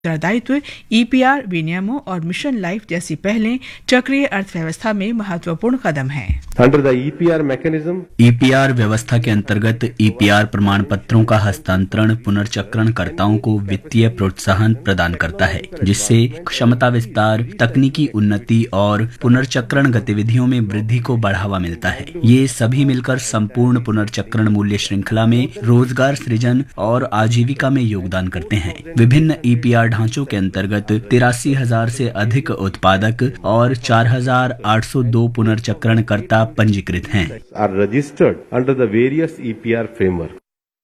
उत्तरदायित्व, ईपीआर विनियमों और मिशन लाइफ जैसी पहलें चक्रीय अर्थव्यवस्था में महत्वपूर्ण कदम हैं। Under the EPR mechanism, EPR व्यवस्था के अंतर्गत ईपीआर प्रमाण पत्रों का हस्तांतरण पुनर्चक्रणकर्ताओं को वित्तीय प्रोत्साहन प्रदान करता है, जिससे क्षमता विस्तार, तकनीकी उन्नति और पुनर्चक्रण गतिविधियों में वृद्धि को बढ़ावा मिलता है। ये सभी मिलकर संपूर्ण पुनर्चक्रण मूल्य श्रृंखला में रोजगार सृजन और आजीविका में योगदान करते हैं। विभिन्न ईपीआर ढांचों के अंतर्गत 83,000 से अधिक उत्पादक और 4,802 पुनर्चक्रणकर्ता पंजीकृत हैं। Are registered under the various EPR framework.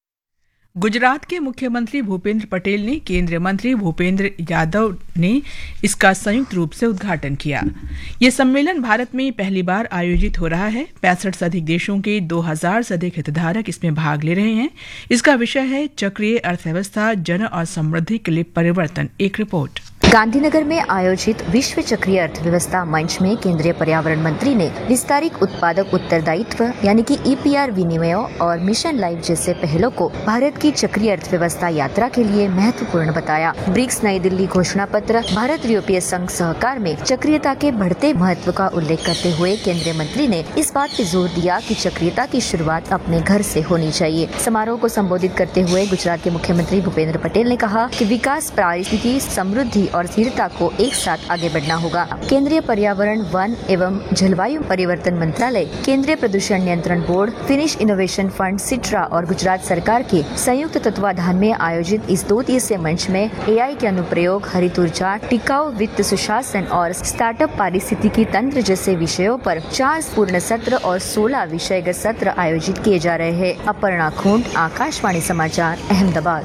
Gujarat के मुख्यमंत्री भूपेंद्र पटेल ने केंद्रीय मंत्री भूपेंद्र यादव ने इसका संयुक्त रूप से उद्घाटन किया। ये सम्मेलन भारत में पहली बार आयोजित हो रहा है। 65 से अधिक देशों के 2,000 से अधिक हितधारक इसमें भाग ले रहे हैं। इसका विषय है चक्रीय अर्थव्यवस्था, जन और समृद्धि के लिए परिवर्तन। एक रिपोर्ट। गांधीनगर में आयोजित विश्व चक्रीय अर्थव्यवस्था मंच में केंद्रीय पर्यावरण मंत्री ने विस्तारित उत्पादक उत्तरदायित्व यानी कि ईपीआर विनिमयों और मिशन लाइफ जैसे पहलों को भारत की चक्रीय अर्थव्यवस्था यात्रा के लिए महत्वपूर्ण बताया। ब्रिक्स नई दिल्ली घोषणा पत्र भारत यूरोपीय संघ सहकार में चक्रीयता के बढ़ते महत्व का उल्लेख करते हुए केंद्रीय मंत्री ने इस बात पर जोर दिया कि चक्रीयता की शुरुआत अपने घर से होनी चाहिए। समारोह को संबोधित करते हुए गुजरात के मुख्यमंत्री भूपेंद्र पटेल ने कहा कि विकास, पारिस्थितिकी, समृद्धि और स्थिरता को एक साथ आगे बढ़ना होगा। केंद्रीय पर्यावरण, वन एवं जलवायु परिवर्तन मंत्रालय, केंद्रीय प्रदूषण नियंत्रण बोर्ड, फिनिश इनोवेशन फंड, सिट्रा और गुजरात सरकार के संयुक्त तत्वाधान में आयोजित इस 2 दिवसीय मंच में एआई के अनुप्रयोग, हरित ऊर्जा, टिकाऊ वित्त सुशासन और स्टार्टअप पारिस्थितिकी तंत्र जैसे विषयों पर 4 पूर्ण सत्र और 16 विषयगत सत्र आयोजित किए जा रहे हैं। अपर्णा खूंट, आकाशवाणी समाचार, अहमदाबाद।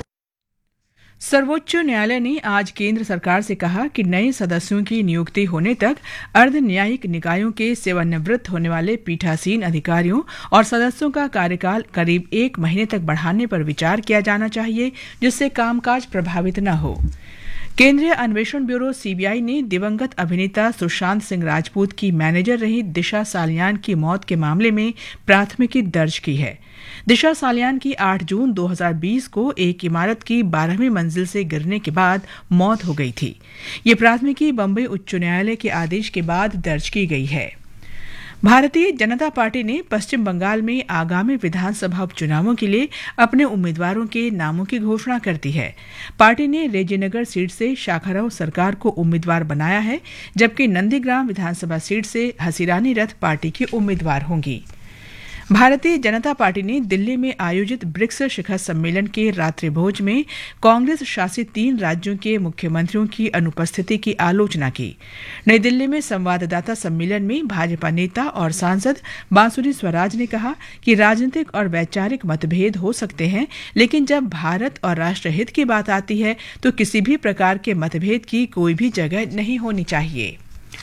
सर्वोच्च न्यायालय ने आज केंद्र सरकार से कहा कि नए सदस्यों की नियुक्ति होने तक अर्ध न्यायिक निकायों के सेवानिवृत्त होने वाले पीठासीन अधिकारियों और सदस्यों का कार्यकाल करीब 1 महीने तक बढ़ाने पर विचार किया जाना चाहिए, जिससे कामकाज प्रभावित न हो। केंद्रीय अन्वेषण ब्यूरो सीबीआई ने दिवंगत अभिनेता सुशांत सिंह राजपूत की मैनेजर रही दिशा सालियान की मौत के मामले में प्राथमिकी दर्ज की है। दिशा सालियान की 8 जून 2020 को एक इमारत की 12वीं मंजिल से गिरने के बाद मौत हो गई थी। ये प्राथमिकी बम्बई उच्च न्यायालय के आदेश के बाद दर्ज की गई है। भारतीय जनता पार्टी ने पश्चिम बंगाल में आगामी विधानसभा उपचुनावों के लिए अपने उम्मीदवारों के नामों की घोषणा कर दी है। पार्टी ने रेजीनगर सीट से शाखाराव सरकार को उम्मीदवार बनाया है, जबकि नंदीग्राम विधानसभा सीट से हसीरानी रथ पार्टी की उम्मीदवार होंगी। भारतीय जनता पार्टी ने दिल्ली में आयोजित ब्रिक्स शिखर सम्मेलन के रात्रि भोज में कांग्रेस शासित 3 राज्यों के मुख्यमंत्रियों की अनुपस्थिति की आलोचना की। नई दिल्ली में संवाददाता सम्मेलन में भाजपा नेता और सांसद बांसुरी स्वराज ने कहा कि राजनीतिक और वैचारिक मतभेद हो सकते हैं, लेकिन जब भारत और राष्ट्रहित की बात आती है तो किसी भी प्रकार के मतभेद की कोई भी जगह नहीं होनी चाहिए।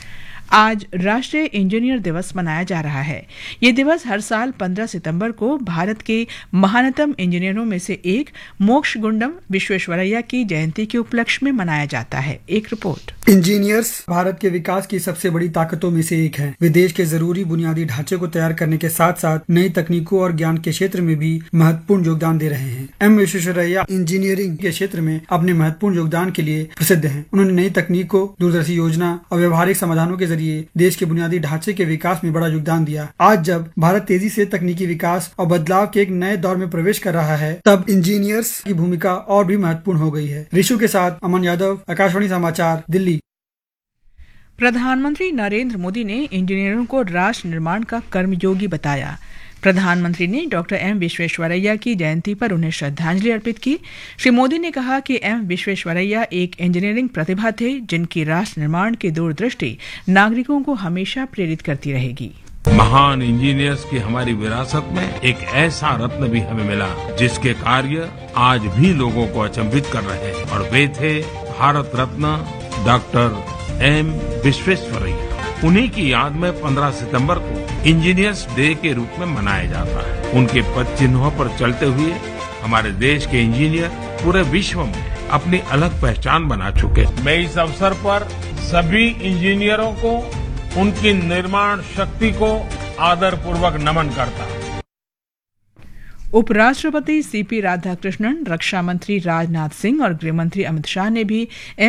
आज राष्ट्रीय इंजीनियर दिवस मनाया जा रहा है। ये दिवस हर साल 15 सितंबर को भारत के महानतम इंजीनियरों में से एक मोक्षगुंडम विश्वेश्वरैया की जयंती के उपलक्ष्य में मनाया जाता है। एक रिपोर्ट। इंजीनियर्स भारत के विकास की सबसे बड़ी ताकतों में से एक हैं। वे देश के जरूरी बुनियादी ढांचे को तैयार करने के साथ साथ नई तकनीकों और ज्ञान के क्षेत्र में भी महत्वपूर्ण योगदान दे रहे हैं। एम विश्वेश्वरैया इंजीनियरिंग के क्षेत्र में अपने महत्वपूर्ण योगदान के लिए प्रसिद्ध हैं। उन्होंने नई तकनीकों, दूरदर्शी योजना और व्यवहारिक समाधानों के देश के बुनियादी ढांचे के विकास में बड़ा योगदान दिया। आज जब भारत तेजी से तकनीकी विकास और बदलाव के एक नए दौर में प्रवेश कर रहा है, तब इंजीनियर्स की भूमिका और भी महत्वपूर्ण हो गई है। ऋषु के साथ अमन यादव, आकाशवाणी समाचार, दिल्ली। प्रधानमंत्री नरेंद्र मोदी ने इंजीनियरों को राष्ट्र निर्माण का कर्मयोगी बताया। प्रधानमंत्री ने डॉक्टर एम विश्वेश्वरैया की जयंती पर उन्हें श्रद्धांजलि अर्पित की। श्री मोदी ने कहा कि एम विश्वेश्वरैया एक इंजीनियरिंग प्रतिभा थे, जिनकी राष्ट्र निर्माण की दूरदृष्टि नागरिकों को हमेशा प्रेरित करती रहेगी। महान इंजीनियर्स की हमारी विरासत में एक ऐसा रत्न भी हमें मिला, जिसके कार्य आज भी लोगों को अचंभित कर रहे हैं, और वे थे भारत रत्न डॉक्टर एम विश्वेश्वरैया। उन्हीं की याद में 15 सितंबर को इंजीनियर्स डे के रूप में मनाया जाता है। उनके पद चिन्हों पर चलते हुए हमारे देश के इंजीनियर पूरे विश्व में अपनी अलग पहचान बना चुके हैं। मैं इस अवसर पर सभी इंजीनियरों को उनकी निर्माण शक्ति को आदरपूर्वक नमन करता हूं। उपराष्ट्रपति सीपी राधाकृष्णन, रक्षा मंत्री राजनाथ सिंह और गृह मंत्री अमित शाह ने भी